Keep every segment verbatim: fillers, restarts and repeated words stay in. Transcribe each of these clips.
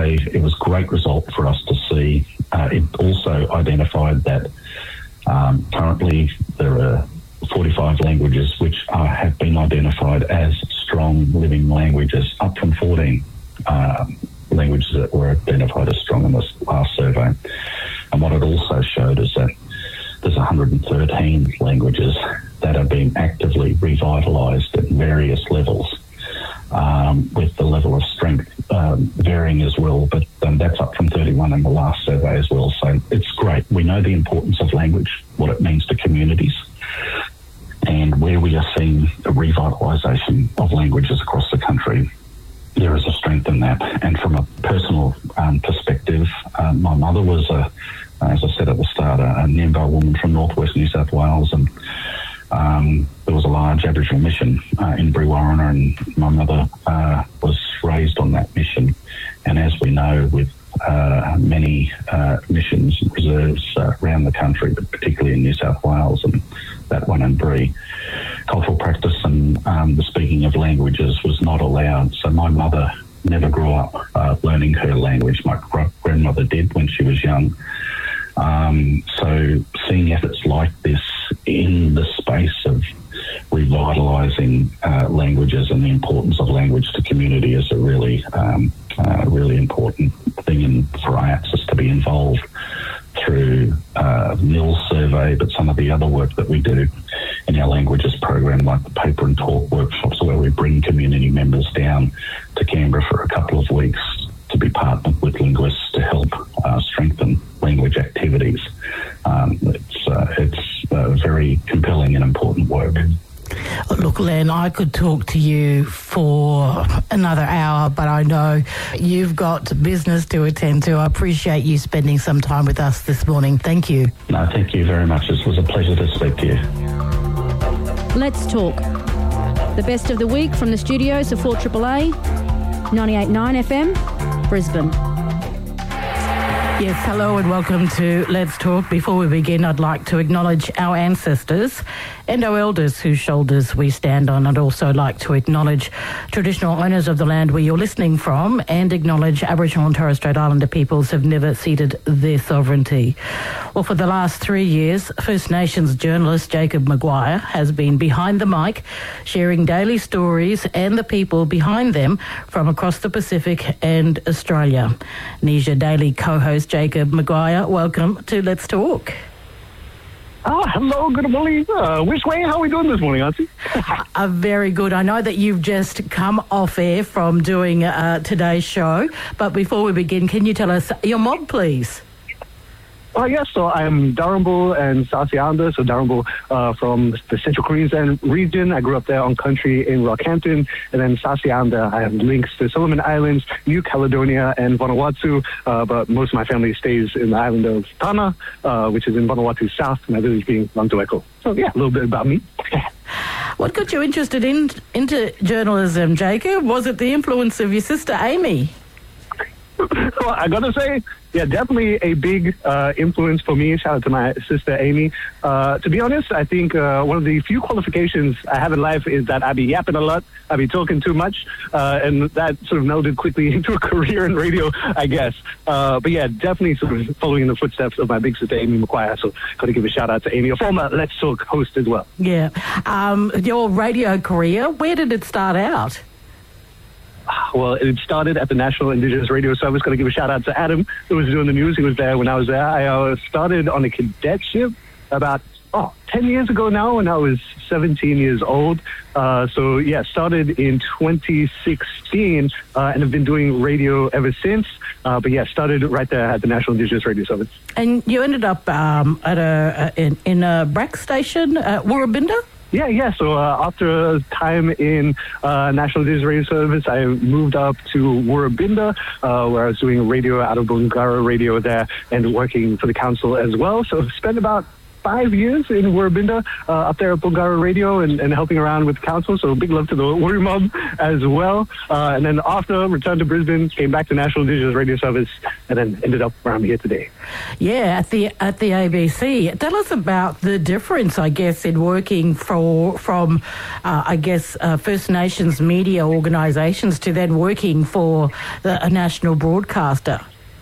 It was a great result for us to see. Uh, it also identified that um, currently there are forty-five languages which are, have been identified as strong living languages, up from fourteen um, languages that were identified as strong in this last survey. And what it also showed is that there's one hundred thirteen languages that are being actively revitalised at various levels, um, with the level of strength um, varying as well, but um, that's up from thirty-one in the last survey as well. So it's great. We know the importance of language, what it means to communities, and where we are seeing a revitalisation of languages across the country, there is a strength in that. And from a personal um, perspective, um, my mother was, a, as I said at the start, a, a Nimba woman from northwest New South Wales, and um, there was a large Aboriginal mission uh, in Brewarrina, and my mother uh, was raised on that mission. And as we know, with uh, many uh, missions and reserves uh, around the country, but particularly in New South Wales and that one in Bree, cultural practice and um, the speaking of languages was not allowed. So my mother never grew up uh, learning her language. My gr- grandmother did when she was young. Um, so seeing efforts like this in the space of revitalising uh, languages and the importance of language to community is a really, um, uh, really important thing, and for I A T S I to be involved through uh, N I L survey, but some of the other work that we do in our languages program, like the paper and talk workshops, where we bring community members down to Canberra for a couple of weeks to be partnered with linguists to help uh, strengthen language activities. Um, it's uh, it's uh, very compelling and important work. Look, Len, I could talk to you for another hour, but I know you've got business to attend to. I appreciate you spending some time with us this morning. Thank you. No, thank you very much. It was a pleasure to speak to you. Let's talk. The best of the week from the studios of four A A A, ninety-eight point nine F M, Brisbane. Yes, hello and welcome to Let's Talk. Before we begin, I'd like to acknowledge our ancestors and our elders whose shoulders we stand on. I'd also like to acknowledge traditional owners of the land where you're listening from, and acknowledge Aboriginal and Torres Strait Islander peoples have never ceded their sovereignty. Well, for the last three years, First Nations journalist Jacob Maguire has been behind the mic, sharing daily stories and the people behind them from across the Pacific and Australia. Nesia Daily co-host Jacob Maguire, welcome to Let's Talk. Oh, hello, good morning. Uh, which way? How are we doing this morning, Auntie? uh, very good. I know that you've just come off air from doing uh, today's show, but before we begin, can you tell us your mob, please? Oh, yes, so I'm Darumbal and Sasianda. So Darumbal uh, from the Central Queensland region. I grew up there on country in Rockhampton. And then Sasianda, I have links to Solomon Islands, New Caledonia, and Vanuatu. Uh, but most of my family stays in the island of Tana, uh, which is in Vanuatu South, my village being Lantueko. So, yeah, a little bit about me. What got you interested in into journalism, Jacob? Was it the influence of your sister, Amy? Well, I gotta say, yeah, definitely a big uh, influence for me. Shout out to my sister, Amy. Uh, to be honest, I think uh, one of the few qualifications I have in life is that I be yapping a lot. I be talking too much. Uh, and that sort of melded quickly into a career in radio, I guess. Uh, but yeah, definitely sort of following in the footsteps of my big sister, Amy Maguire. So gotta give a shout out to Amy, a former Let's Talk host as well. Yeah. Um, your radio career, where did it start out? Well, it started at the National Indigenous Radio Service. Got to give a shout out to Adam, who was doing the news. He was there when I was there. I uh, started on a cadetship about, oh, ten years ago now, when I was seventeen years old. Uh, so, yeah, started in twenty sixteen uh, and have been doing radio ever since. Uh, but, yeah, started right there at the National Indigenous Radio Service. And you ended up um, at a, a in, in a B R A C station at Woorabinda? Yeah, yeah. So uh, after a time in uh, National Indigenous Radio Service, I moved up to Woorabinda, uh, where I was doing radio out of Bulgara Radio there and working for the council as well. So spent about five years in Woorabinda, uh, up there at Bulgara Radio and, and helping around with council. So big love to the Woori mob as well. Uh, and then after, returned to Brisbane, came back to National Indigenous Radio Service, and then ended up where I'm here today. Yeah, at the at the A B C. Tell us about the difference, I guess, in working for from, uh, I guess, uh, First Nations media organisations to then working for the, a national broadcaster.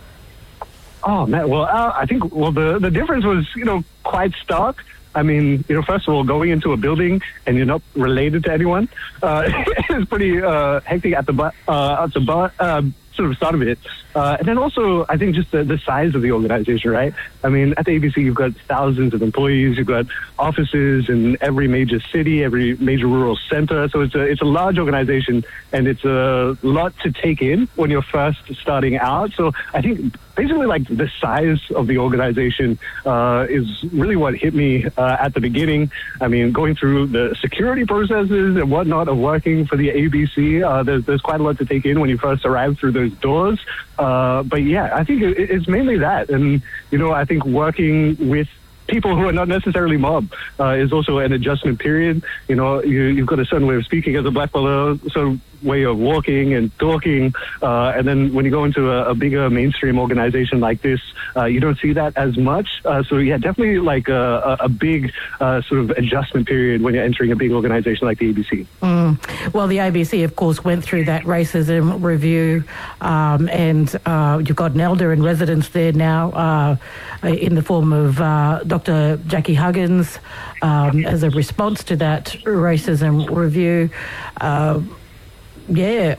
Oh, man. Well, uh, I think, well, the, the difference was, you know, quite stark. I mean, you know, first of all, going into a building and you're not related to anyone, uh, it's pretty uh, hectic at the, bu- uh, at the bu- uh, sort of start of it. Uh, and then also, I think just the, the size of the organization, right? I mean, at the A B C, you've got thousands of employees, you've got offices in every major city, every major rural center. So it's a, it's a large organization, and it's a lot to take in when you're first starting out. So I think basically like the size of the organization uh, is really what hit me uh, at the beginning. I mean, going through the security processes and whatnot of working for the A B C, uh, there's, there's quite a lot to take in when you first arrive through those doors. Uh, but yeah, I think it, it's mainly that. And, you know, I think working with people who are not necessarily mob uh, is also an adjustment period. You know, you, you've got a certain way of speaking as a black fellow, so way of walking and talking, uh, and then when you go into a, a bigger mainstream organization like this, uh, you don't see that as much. Uh, so yeah, definitely like a, a big uh, sort of adjustment period when you're entering a big organization like the A B C. Mm. Well, the A B C, of course, went through that racism review, um, and uh, you've got an elder in residence there now uh, in the form of uh, Doctor Jackie Huggins um, as a response to that racism review. Uh, Yeah,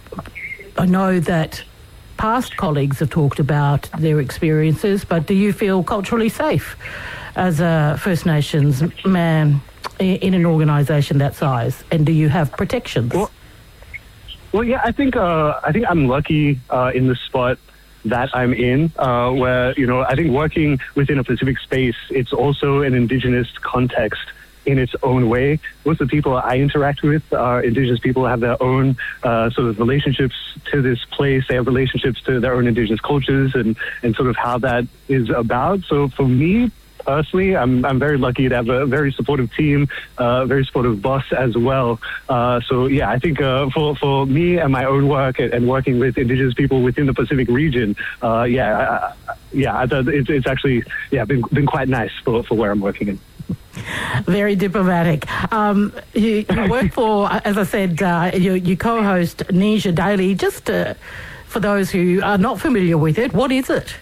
I know that past colleagues have talked about their experiences, but do you feel culturally safe as a First Nations man in an organisation that size? And do you have protections? Well, well yeah, I think uh, I think I'm lucky uh, in the spot that I'm in, uh, where, you know, I think working within a Pacific space, it's also an Indigenous context in its own way. Most of the people I interact with are Indigenous people, have their own uh, sort of relationships to this place. They have relationships to their own Indigenous cultures and, and sort of how that is about. So for me, personally, I'm I'm very lucky to have a very supportive team, uh, very supportive boss as well. Uh, so yeah, I think uh, for for me and my own work and, and working with Indigenous people within the Pacific region, uh, yeah, I, yeah, I, it's it's actually yeah been been quite nice for, for where I'm working in. Very diplomatic. Um, you, you work for, as I said, uh, you, you co-host Nisha Daily. Just uh, for those who are not familiar with it, what is it?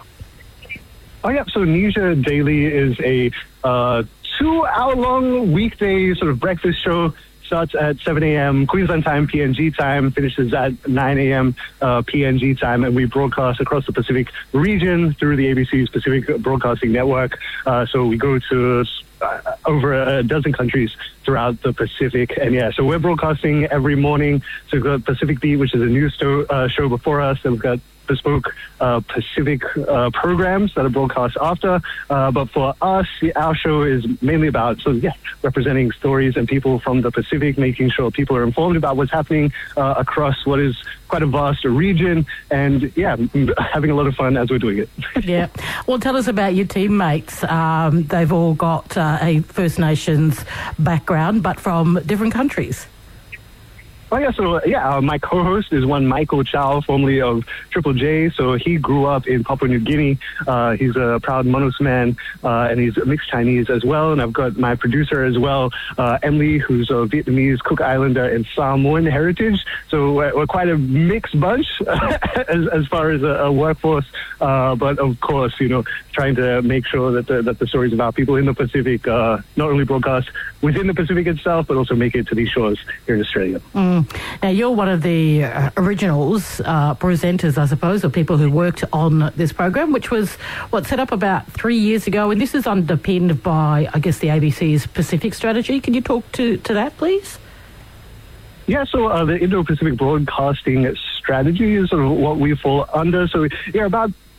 Oh, yeah. So Nisha Daily is a uh, two-hour-long weekday sort of breakfast show. Starts at seven a.m. Queensland time, P N G time, finishes at nine a.m. Uh, P N G time, and we broadcast across the Pacific region through the A B C's Pacific Broadcasting Network. Uh, so we go to uh, over a dozen countries throughout the Pacific, and yeah, so we're broadcasting every morning. So we've got Pacific Beat, which is a news sto- uh, show before us, and we've got bespoke uh, Pacific uh, programs that are broadcast after. Uh, but for us, our show is mainly about, so yeah, representing stories and people from the Pacific, making sure people are informed about what's happening uh, across what is quite a vast region, and yeah, having a lot of fun as we're doing it. Yeah. Well, tell us about your teammates. Um, they've all got uh, a First Nations background, but from different countries. Oh, yeah, so, yeah, uh, my co-host is one Michael Chow, formerly of Triple J. So he grew up in Papua New Guinea. Uh, he's a proud Manus man, uh, and he's mixed Chinese as well. And I've got my producer as well, uh, Emily, who's a Vietnamese, Cook Islander, and Samoan heritage. So we're, we're quite a mixed bunch as, as far as a, a workforce. Uh, but, of course, you know, trying to make sure that the, that the stories about people in the Pacific uh, not only broadcast within the Pacific itself, but also make it to these shores here in Australia. Mm. Now, you're one of the uh, originals, uh, presenters, I suppose, or people who worked on this program, which was, what, set up about three years ago, and this is underpinned by, I guess, the A B C's Pacific strategy. Can you talk to, to that, please? Yeah, so uh, the Indo-Pacific Broadcasting Strategy is sort of what we fall under. So, yeah, about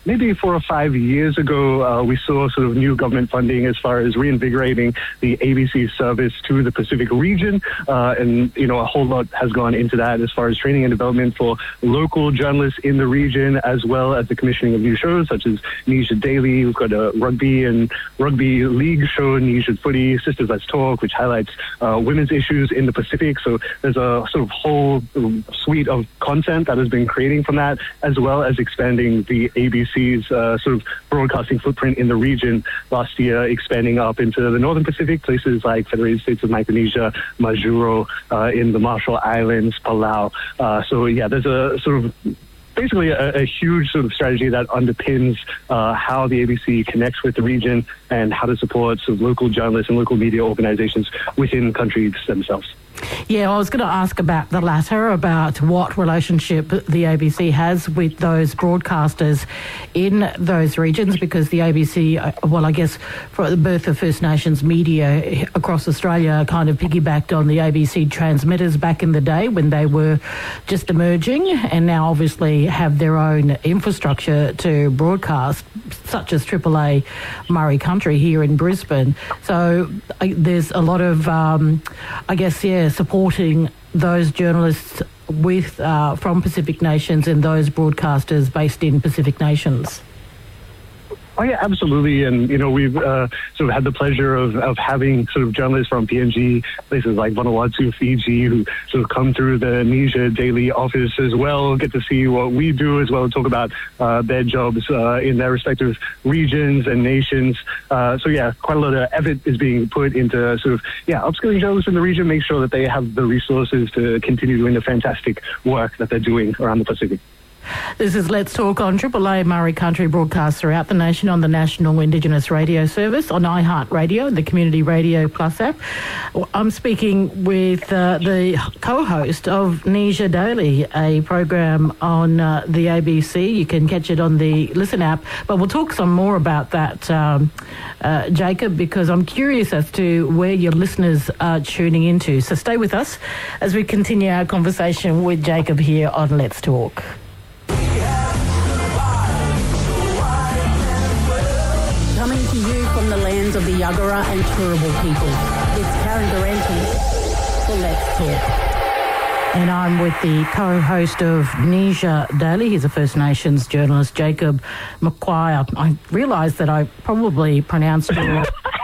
maybe four or five years ago, uh, we saw sort of new government funding as far as reinvigorating the A B C service to the Pacific region. Uh, and, you know, a whole lot has gone into that as far as training and development for local journalists in the region, as well as the commissioning of new shows such as Nisha Daily. We've got a rugby and rugby league show, Nisha Footy, Sisters Let's Talk, which highlights uh, women's issues in the Pacific. So there's a sort of whole suite of content that has been creating from that, as well as expanding the A B C's uh, sort of broadcasting footprint in the region. Last year, expanding up into the Northern Pacific, places like Federated States of Micronesia, Majuro, uh, in the Marshall Islands, Palau. Uh, so yeah, there's a sort of basically a, a huge sort of strategy that underpins uh, how the A B C connects with the region and how to support sort of local journalists and local media organizations within countries themselves. Yeah, I was going to ask about the latter, about what relationship the A B C has with those broadcasters in those regions, because the A B C, well, I guess for the birth of First Nations media across Australia kind of piggybacked on the A B C transmitters back in the day when they were just emerging, and now obviously have their own infrastructure to broadcast, such as Triple A Murray Country here in Brisbane. So I, there's a lot of, um, I guess, yeah, supporting those journalists with uh, from Pacific Nations and those broadcasters based in Pacific Nations. Oh, yeah, absolutely. And, you know, we've uh, sort of had the pleasure of, of having sort of journalists from P N G, places like Vanuatu, Fiji, who sort of come through the Nisha Daily office as well, get to see what we do as well, talk about uh, their jobs uh, in their respective regions and nations. Uh, so, yeah, quite a lot of effort is being put into sort of, yeah, upskilling journalists in the region, make sure that they have the resources to continue doing the fantastic work that they're doing around the Pacific. This is Let's Talk on Triple A Murray Country, broadcast throughout the nation on the National Indigenous Radio Service, on iHeartRadio and the Community Radio Plus app. I'm speaking with uh, the co-host of Nisha Daily, a program on uh, the A B C. You can catch it on the Listen app, but we'll talk some more about that, um, uh, Jacob, because I'm curious as to where your listeners are tuning into. So stay with us as we continue our conversation with Jacob here on Let's Talk. Coming to you from the lands of the Yagara and Turrbal people, it's Karen Durante for Let's Talk. And I'm with the co-host of Nisha Daily. He's a First Nations journalist, Jacob McQuire. I realise that I probably pronounced your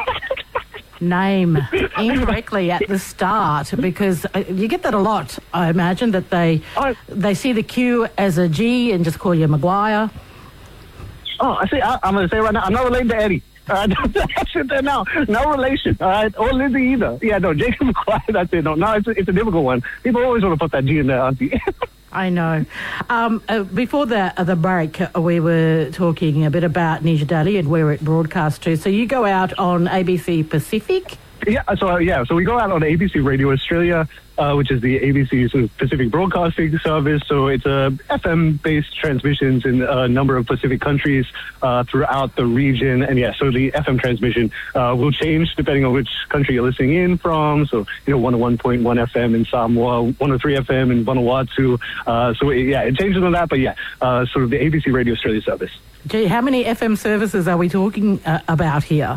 name incorrectly at the start, because you get that a lot. I imagine that they they see the Q as a G and just call you Maguire. Oh, I see. I, I'm going to say right now, I'm not related to Eddie. All right, that's it there now. No relation. All right, or Lizzie either. Yeah, no, Jacob McQuire, that's it. No, no, it's a, it's a difficult one. People always want to put that G in there, auntie. I know. Um, uh, before the uh, the break, uh, we were talking a bit about Nisha Daily and where it broadcasts to. So you go out on A B C Pacific? Yeah, so yeah, so we go out on A B C Radio Australia, uh, which is the A B C sort of Pacific Broadcasting Service. So it's a F M-based transmissions in a number of Pacific countries uh, throughout the region. And yeah, so the F M transmission uh, will change depending on which country you're listening in from. So, you know, one oh one point one F M in Samoa, one oh three F M in Vanuatu. Uh, so it, yeah, it changes on that. But yeah, uh, sort of the A B C Radio Australia service. Gee, how many F M services are we talking uh, about here?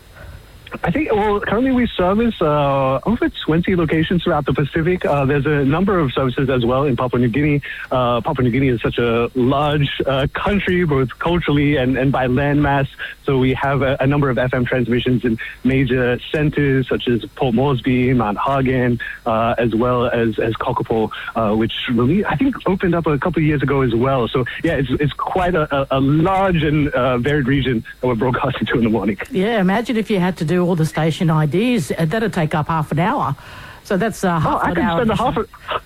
I think, well, currently we service uh, over twenty locations throughout the Pacific. Uh, there's a number of services as well in Papua New Guinea. Uh, Papua New Guinea is such a large uh, country, both culturally and, and by landmass. So we have a, a number of F M transmissions in major centers such as Port Moresby, Mount Hagen, uh, as well as, as Kokopo, uh, which really, I think, opened up a couple of years ago as well. So, yeah, it's, it's quite a, a large and uh, varied region that we're broadcasting to in the morning. Yeah, imagine if you had to do all the station I Ds. That'd take up half an hour. So that's uh, half oh, I an can hour. Spend a half a,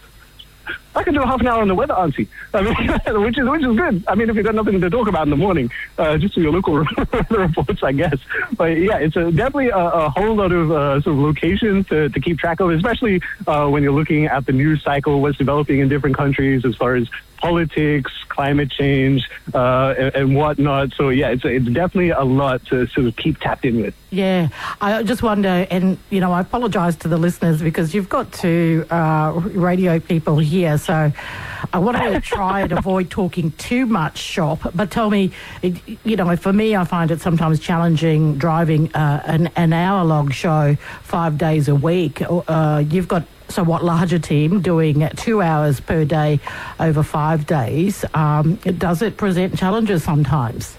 I can do a half an hour on the weather, auntie. I mean, which is which is good. I mean, if you've got nothing to talk about in the morning, uh, just do your local reports, I guess. But yeah, it's a, definitely a, a whole lot of uh, sort of locations to, to keep track of, especially uh, when you're looking at the news cycle, what's developing in different countries as far as politics, climate change, uh, and, and whatnot. So yeah, it's it's definitely a lot to sort of keep tapped in with. Yeah, I just wonder, and you know, I apologise to the listeners because you've got two uh, radio people here, so I want to try and avoid talking too much shop. But tell me, it, you know, for me, I find it sometimes challenging driving uh, an, an hour-long show five days a week. Uh, you've got somewhat larger team doing two hours per day over five days. Um, does it present challenges sometimes?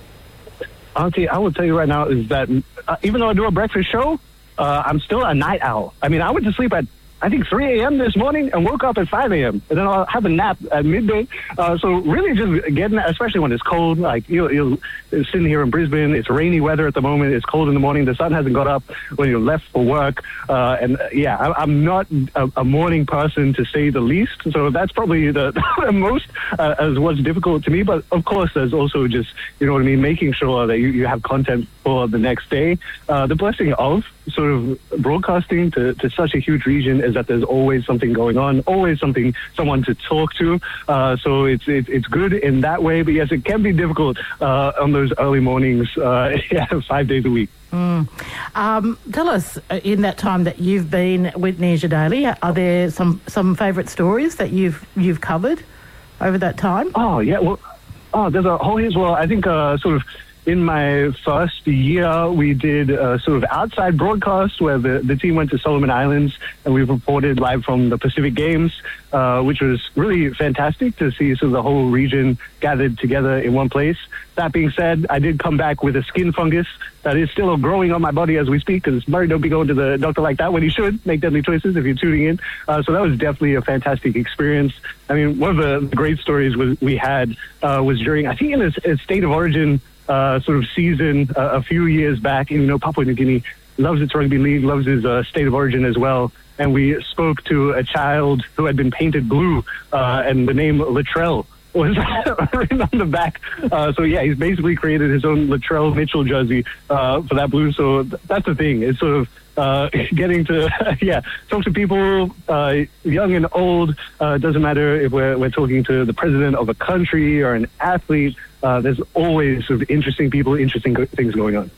Auntie, I will tell you right now is that uh, even though I do a breakfast show, uh, I'm still a night owl. I mean, I went to sleep at I think three a.m. this morning and woke up at five a.m. and then I'll have a nap at midday. Uh, so really just getting, especially when it's cold, like you're, you're sitting here in Brisbane, it's rainy weather at the moment, it's cold in the morning, the sun hasn't got up when you're left for work. Uh, and uh, yeah, I, I'm not a, a morning person to say the least. So that's probably the, the most uh, as what's difficult to me. But of course, there's also just, you know what I mean, making sure that you, you have content for the next day. Uh, the blessing of sort of broadcasting to, to such a huge region is that there's always something going on, always something, someone to talk to. Uh, so it's, it's it's good in that way. But yes, it can be difficult uh, on those early mornings, uh, yeah, five days a week. Mm. Um, tell us, in that time that you've been with Neja Daily, are there some, some favourite stories that you've you've covered over that time? Oh, yeah. Well, oh, there's a whole heap. Well, I think uh, sort of in my first year, we did a sort of outside broadcast where the, the team went to Solomon Islands and we reported live from the Pacific Games, uh, which was really fantastic to see sort of the whole region gathered together in one place. That being said, I did come back with a skin fungus that is still growing on my body as we speak, because Murray, don't be going to the doctor like that when you should make deadly choices if you're tuning in. Uh, so that was definitely a fantastic experience. I mean, one of the great stories was, we had uh, was during, I think in a, a State of Origin Uh, sort of season uh, a few years back. And, you know, Papua New Guinea loves its rugby league, loves its uh, state of origin as well. And we spoke to a child who had been painted blue, uh, and the name Latrell was written on the back. Uh, so, yeah, he's basically created his own Latrell Mitchell jersey uh, for that blue. So th- that's the thing. It's sort of uh, getting to, yeah, talk to people, uh, young and old. Uh, it doesn't matter if we're, we're talking to the president of a country or an athlete. Uh, there's always sort of interesting people, interesting go- things going on.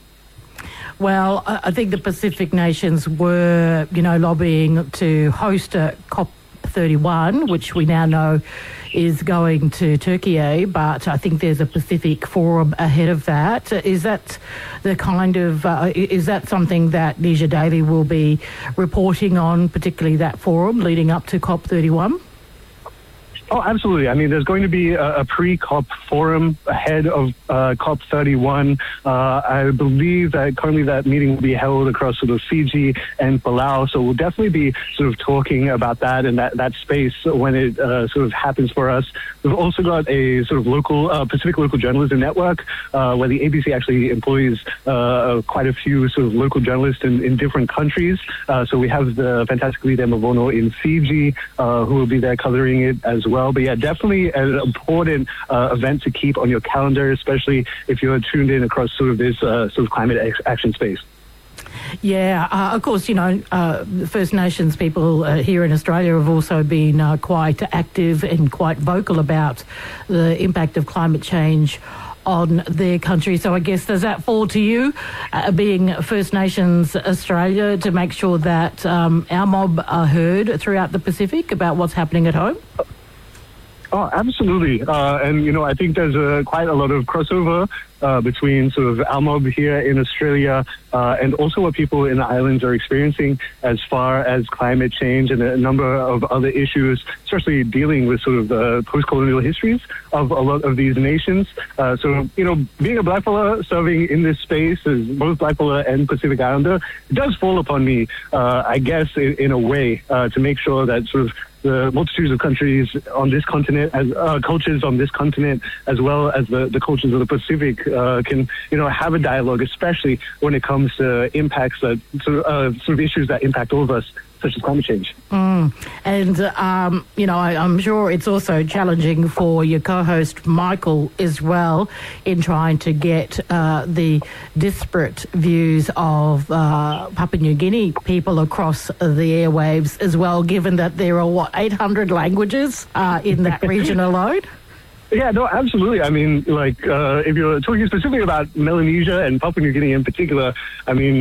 Well, I think the Pacific nations were, you know, lobbying to host a COP thirty-one, which we now know is going to Turkey, but I think there's a Pacific forum ahead of that. Is that the kind of, uh, is that something that Neja Daily will be reporting on, particularly that forum leading up to COP thirty-one? Oh, absolutely. I mean, there's going to be a, a pre-COP forum ahead of uh, COP thirty-one. Uh, I believe that currently that meeting will be held across sort of Fiji and Palau. So we'll definitely be sort of talking about that and that, that space when it uh, sort of happens for us. We've also got a sort of local, uh, Pacific Local Journalism Network, uh, where the A B C actually employs uh, quite a few sort of local journalists in, in different countries. Uh, so we have the fantastic Lida Mavono in Fiji, uh, who will be there covering it as well. But yeah, definitely an important uh, event to keep on your calendar, especially if you're tuned in across sort of this uh, sort of climate ex- action space. Yeah, uh, of course, you know, uh, First Nations people uh, here in Australia have also been uh, quite active and quite vocal about the impact of climate change on their country. So I guess, does that fall to you, uh, being First Nations Australia, to make sure that um, our mob are heard throughout the Pacific about what's happening at home? Oh, absolutely. Uh, and, you know, I think there's a, quite a lot of crossover uh, between sort of our mob here in Australia uh, and also what people in the islands are experiencing as far as climate change and a number of other issues, especially dealing with sort of the post-colonial histories of a lot of these nations. Uh, so, you know, being a black fella serving in this space as both black fella and Pacific Islander, it does fall upon me, uh, I guess, in, in a way, uh, to make sure that sort of the multitudes of countries on this continent, as uh, cultures on this continent, as well as the, the cultures of the Pacific, uh, can, you know, have a dialogue, especially when it comes to impacts that sort of, uh, sort of issues that impact all of us, such as climate change. Mm. And, um, you know, I, I'm sure it's also challenging for your co-host Michael as well in trying to get uh, the disparate views of uh, Papua New Guinea people across the airwaves as well, given that there are, what, eight hundred languages uh, in that region alone? Yeah, no, absolutely. I mean, like, uh, if you're talking specifically about Melanesia and Papua New Guinea in particular, I mean,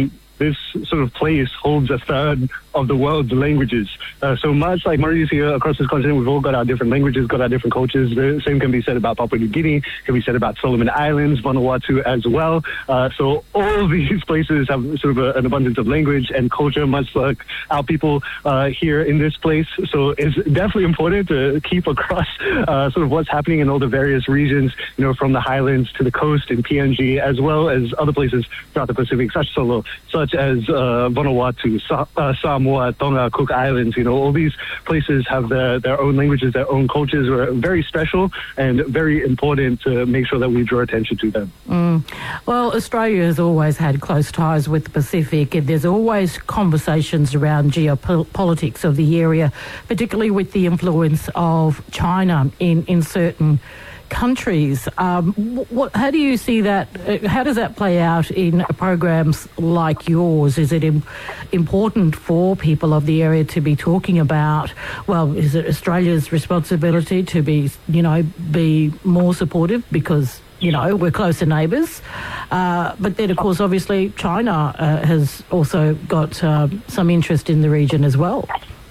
this sort of place holds a third of the world's languages. Uh, so much like Mauricio, across this continent, we've all got our different languages, got our different cultures. The same can be said about Papua New Guinea, can be said about Solomon Islands, Vanuatu as well. Uh, so all these places have sort of a, an abundance of language and culture, much like our people uh, here in this place. So it's definitely important to keep across uh, sort of what's happening in all the various regions, you know, from the highlands to the coast in P N G, as well as other places throughout the Pacific, such solo, such as uh, Vanuatu, Sa- uh, Samoa, Tonga, Cook Islands. You know, all these places have their, their own languages, their own cultures, are very special and very important to make sure that we draw attention to them. Mm. Well, Australia has always had close ties with the Pacific, and there's always conversations around geopolitics of the area, particularly with the influence of China in, in certain countries. Um, what, how do you see that? Uh, how does that play out in programs like yours? Is it im- important for people of the area to be talking about, well, is it Australia's responsibility to be, you know, be more supportive because, you know, we're closer neighbours? Uh, but then, of course, obviously China uh, has also got uh, some interest in the region as well.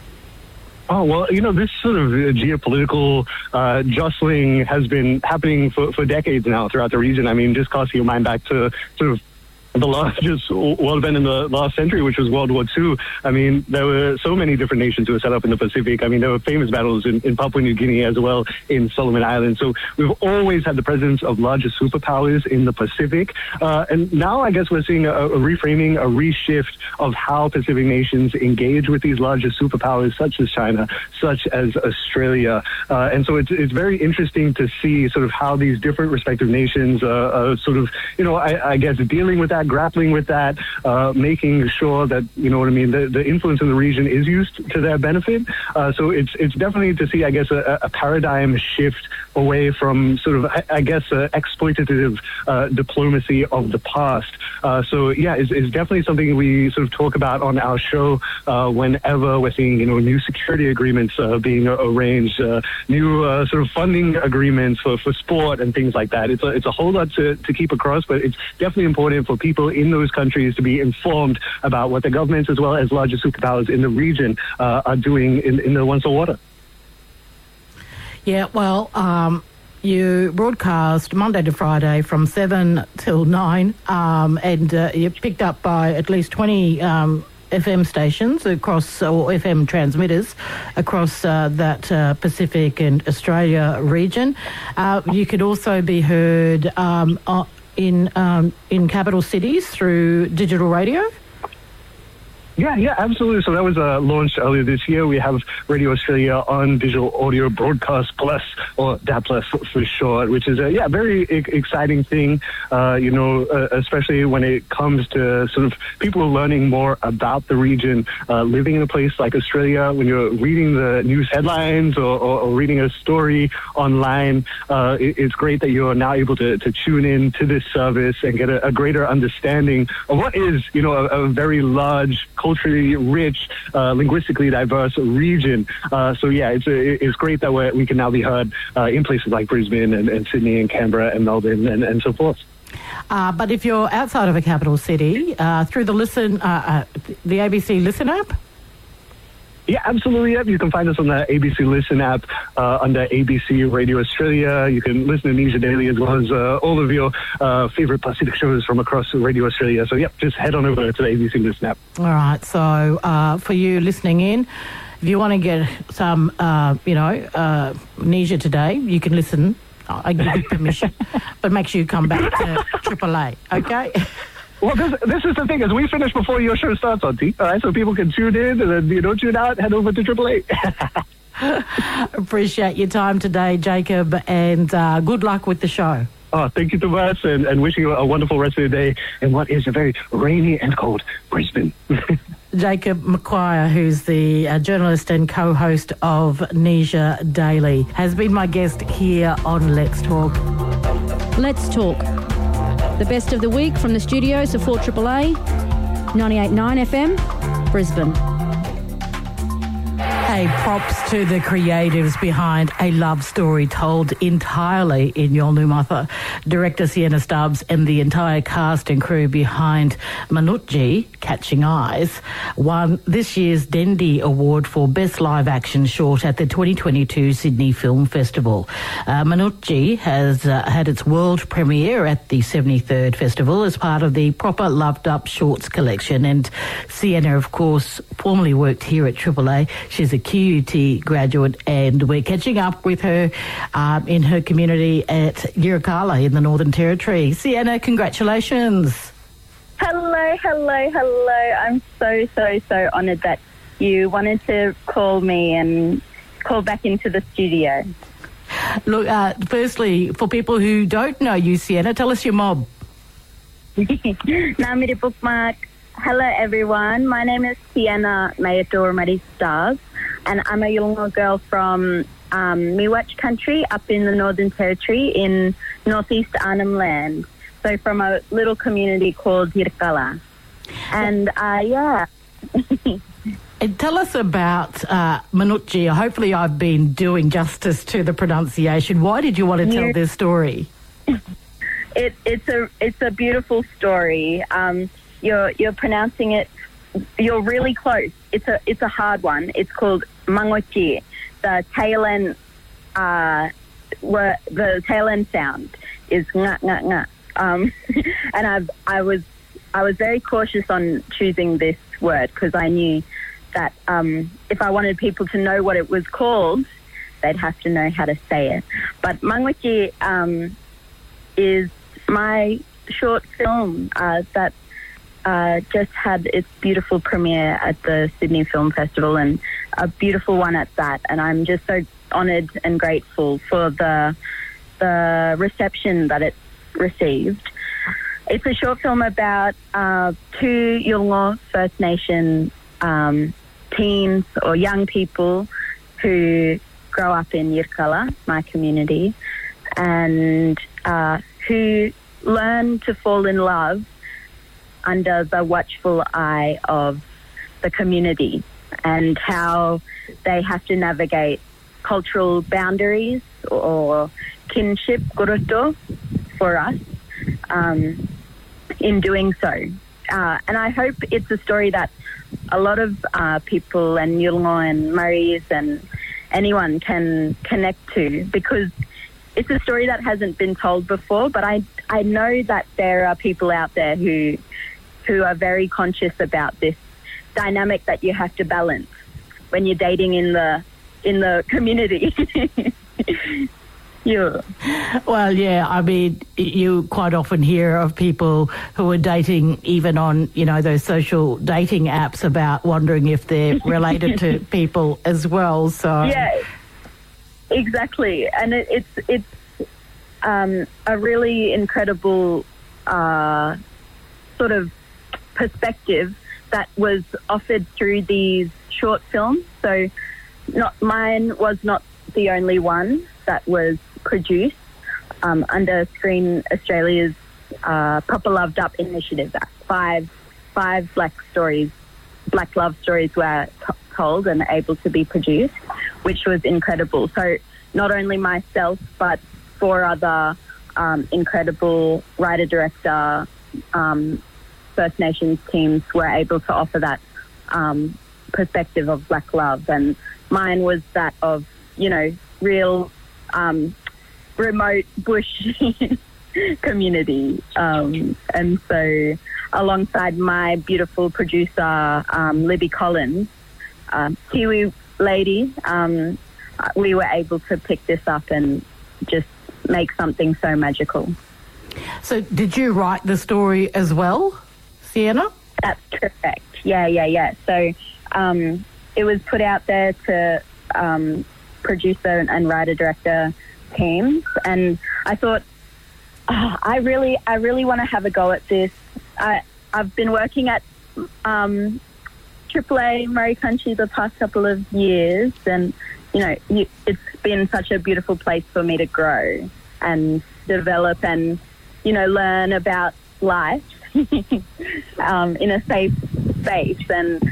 Oh, well, you know, this sort of geopolitical uh, jostling has been happening for, for decades now throughout the region. I mean, just casting your mind back to sort of the largest world event in the last century, which was World War Two. I mean, there were so many different nations who were set up in the Pacific. I mean, there were famous battles in, in Papua New Guinea as well, in Solomon Islands. So we've always had the presence of larger superpowers in the Pacific. Uh, and now I guess we're seeing a, a reframing, a reshift of how Pacific nations engage with these larger superpowers, such as China, such as Australia. Uh, and so it's, it's very interesting to see sort of how these different respective nations uh, are sort of, you know, I, I guess dealing with that, grappling with that, uh, making sure that, you know what I mean, the, the influence in the region is used to their benefit. Uh, so it's it's definitely to see, I guess, a, a paradigm shift away from sort of, I, I guess, uh, exploitative uh, diplomacy of the past. Uh, so, yeah, it's, it's definitely something we sort of talk about on our show uh, whenever we're seeing, you know, new security agreements uh, being arranged, uh, new uh, sort of funding agreements for, for sport and things like that. It's a, it's a whole lot to, to keep across, but it's definitely important for people in those countries to be informed about what the governments as well as larger superpowers in the region uh, are doing in, in the One Soul Water. Yeah, well, um, you broadcast Monday to Friday from seven till nine, um, and uh, you're picked up by at least twenty um, F M stations across, or F M transmitters across uh, that uh, Pacific and Australia region. Uh, you could also be heard um, uh, in um, in capital cities through digital radio. Yeah, yeah, absolutely. So that was uh, launched earlier this year. We have Radio Australia on Digital Audio Broadcast Plus, or D A B Plus for, for short, which is a yeah very e- exciting thing, uh, you know, uh, especially when it comes to sort of people learning more about the region, uh, living in a place like Australia. When you're reading the news headlines or, or, or reading a story online, uh, it, it's great that you're now able to, to tune in to this service and get a, a greater understanding of what is, you know, a, a very large, culturally rich, uh, linguistically diverse region. Uh, so yeah, it's a, it's great that we're, we can now be heard uh, in places like Brisbane and, and Sydney and Canberra and Melbourne and, and so forth. Uh, but if you're outside of a capital city, uh, through the listen, uh, uh, the A B C Listen app. Yeah, absolutely. Yep. You can find us on the A B C Listen app uh, under A B C Radio Australia. You can listen to Nisha Daily as well as uh, all of your uh, favourite Pacific shows from across Radio Australia. So, yep, just head on over to the A B C Listen app. All right. So, uh, for you listening in, if you want to get some, uh, you know, uh, Nisha today, you can listen. I give you permission. But make sure you come back to Triple A, okay? Well, this, this is the thing, is we finish before your show starts, Auntie. All right, so people can tune in, and then you don't tune out, head over to Triple A. Appreciate your time today, Jacob, and uh, good luck with the show. Oh, thank you so much, and, and wishing you a wonderful rest of the day in what is a very rainy and cold Brisbane. Jacob McQuire, who's the uh, journalist and co-host of Nisha Daily, has been my guest here on Let's Talk. Let's Talk. The best of the week from the studios of four A A A, ninety-eight point nine F M, Brisbane. Hey, say props to the creatives behind A Love Story Told entirely in Yolngu Director Sienna Stubbs and the entire cast and crew behind Manutji, Catching Eyes, won this year's Dendy Award for Best Live Action Short at the twenty twenty-two Sydney Film Festival. Uh, Manutji has uh, had its world premiere at the seventy-third Festival as part of the Proper Loved Up Shorts collection, and Sienna, of course, formerly worked here at Triple A. She's a Q U T graduate, and we're catching up with her um, in her community at Yirrkala in the Northern Territory. Sienna, congratulations. Hello, hello, hello. I'm so, so, so honoured that you wanted to call me and call back into the studio. Look, uh, firstly, for people who don't know you, Sienna, tell us your mob. Namiri Bookmark. Hello, everyone. My name is Sienna Mayator Mari Stars, and I'm a Yolngu girl from um, Miwach country up in the Northern Territory in northeast Arnhem Land. So from a little community called Yirrkala. And, uh, yeah. And tell us about uh, Manutji. Hopefully I've been doing justice to the pronunciation. Why did you want to tell Yeah. this story? It, it's a it's a beautiful story. Um, you're you're pronouncing it. You're really close. It's a it's a hard one. It's called Mangochi. The tail end, uh, were, the tail end sound is nga nga nga. Um, and I I was I was very cautious on choosing this word because I knew that um, if I wanted people to know what it was called, they'd have to know how to say it. But Mangochi um, is my short film uh, that uh, just had its beautiful premiere at the Sydney Film Festival, and a beautiful one at that. And I'm just so honoured and grateful for the the reception that it received. It's a short film about uh, two Yolngu First Nation um, teens or young people who grow up in Yirrkala, my community, and uh, who learn to fall in love under the watchful eye of the community, and how they have to navigate cultural boundaries or kinship, guruto, for us um, in doing so. Uh, and I hope it's a story that a lot of uh, people and Yolngu and Maris and anyone can connect to, because it's a story that hasn't been told before, but I I know that there are people out there who who are very conscious about this dynamic that you have to balance when you're dating in the in the community. Yeah. Well, yeah, I mean, you quite often hear of people who are dating even on, you know, those social dating apps about wondering if they're related to people as well. So yeah, exactly. And it, it's it's um, a really incredible uh, sort of perspective that was offered through these short films. So not mine was not the only one that was produced um, under Screen Australia's uh, Proper Loved Up initiative. Five, five black stories, black love stories were t- told and able to be produced, which was incredible. So not only myself, but four other um, incredible writer-director um, First Nations teams were able to offer that um, perspective of black love. And mine was that of, you know, real um, remote bush community. Um, and so alongside my beautiful producer, um, Libby Collins, um, Kiwi lady, um, we were able to pick this up and just make something so magical. So did you write the story as well, Sienna? That's correct. Yeah, yeah, yeah. So um, it was put out there to um, producer and writer-director teams, and I thought, oh, I really, I really want to have a go at this. I, I've been working at um, Triple A Murray Country the past couple of years, and you know, you, it's been such a beautiful place for me to grow and develop, and you know, learn about life um, in a safe space. And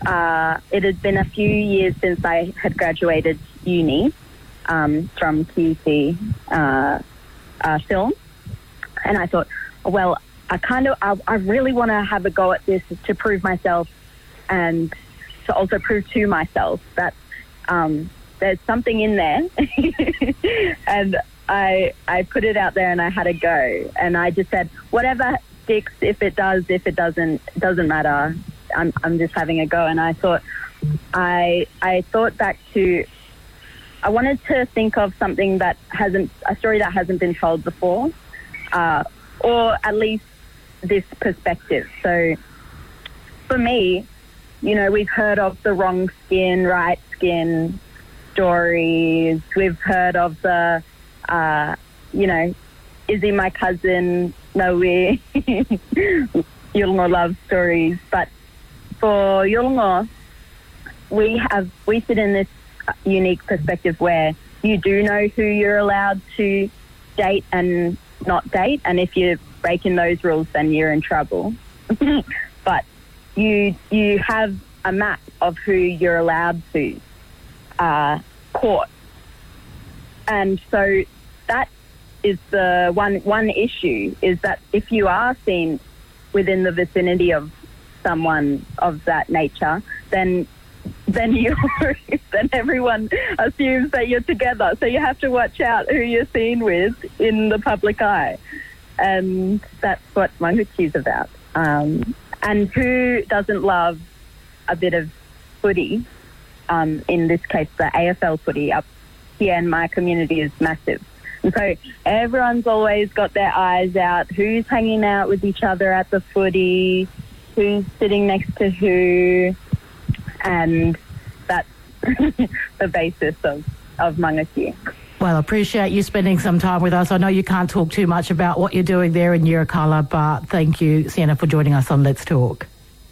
uh, it had been a few years since I had graduated uni um, from Q C uh, uh, film, and I thought, well, I kind of, I, I really want to have a go at this to prove myself, and to also prove to myself that um, there's something in there, and I I put it out there and I had a go, and I just said, whatever sticks, if it does, if it doesn't, doesn't matter. I'm I'm just having a go. And I thought, I I thought back to, I wanted to think of something that hasn't, a story that hasn't been told before, uh, or at least this perspective. So for me, you know, we've heard of the wrong skin, right skin stories. We've heard of the, uh, you know, is he my cousin? No way. Yolngu love stories. But for Yolngu, we have, we sit in this unique perspective where you do know who you're allowed to date and not date. And if you're breaking those rules, then you're in trouble. But you you have a map of who you're allowed to uh, court. And so that is the one one issue, is that if you are seen within the vicinity of someone of that nature, then then you then everyone assumes that you're together. So you have to watch out who you're seen with in the public eye. And that's what Manguchi is about. Um, and who doesn't love a bit of footy? Um, in this case, the A F L footy up here in my community is massive. And so everyone's always got their eyes out. Who's hanging out with each other at the footy? Who's sitting next to who? And that's the basis of, of Manguchi. Well, I appreciate you spending some time with us. I know you can't talk too much about what you're doing there in Yirrkala, but thank you, Sienna, for joining us on Let's Talk.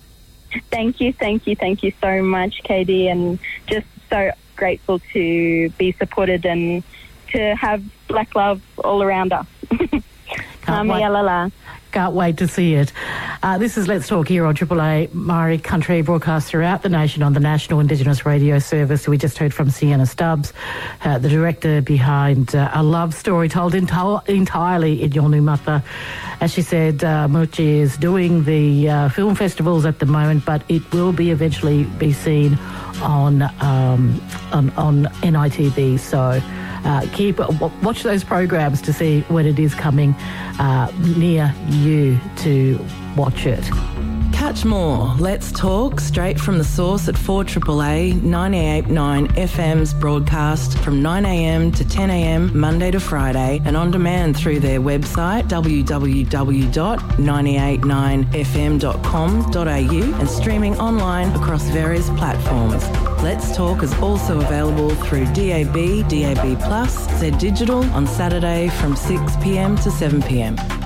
Thank you, thank you, thank you so much, Katie, and just so grateful to be supported and to have black love all around us. Can't wait. Can't wait to see it. Uh, this is Let's Talk here on Triple A Maori Country, broadcast throughout the nation on the National Indigenous Radio Service. We just heard from Sienna Stubbs, uh, the director behind uh, a love story told enti- entirely in Yolngu Matha. As she said, uh, Manguchi is doing the uh, film festivals at the moment, but it will be eventually be seen on um, on, on N I T V. So uh, keep watch those programs to see when it is coming uh, near you to watch it. Catch more Let's Talk straight from the source at four A A A ninety-eight point nine F M's broadcast from nine a m to ten a m Monday to Friday, and on demand through their website w w w dot nine eight nine f m dot com dot a u and streaming online across various platforms. Let's Talk is also available through D A B, D A B Plus, Z Digital on Saturday from six p m to seven p m.